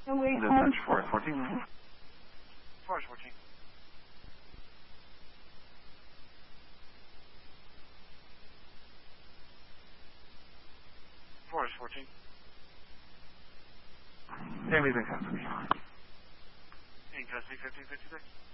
Dispatch Forest 14. Forest 14. Forest 14. Tammy's in custody. In custody 1556.